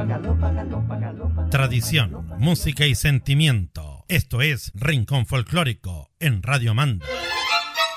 Tradición, música y sentimiento. Esto es Rincón Folclórico en Radio Manda.